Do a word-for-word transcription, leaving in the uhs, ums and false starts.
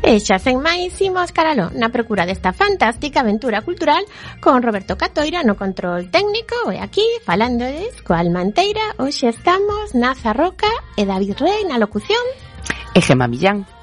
E xa sen máis imos caralo na procura desta fantástica aventura cultural con Roberto Catoira no control técnico e aquí falándoles coa Almanteira. Hoxe estamos Naza Roca e David Rey na locución e Gemma Millán.